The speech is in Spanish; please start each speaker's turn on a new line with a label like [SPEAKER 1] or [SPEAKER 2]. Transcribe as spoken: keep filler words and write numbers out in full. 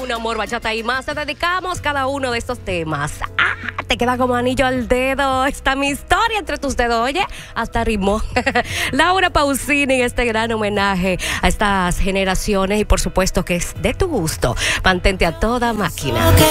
[SPEAKER 1] un amor, bachata y más. Te dedicamos cada uno de estos temas. Ah, te queda como anillo al dedo. Está mi historia entre tus dedos. Oye, hasta rimó. Laura Pausini en este gran homenaje a estas generaciones y por supuesto que es de tu gusto. Mantente a toda máquina.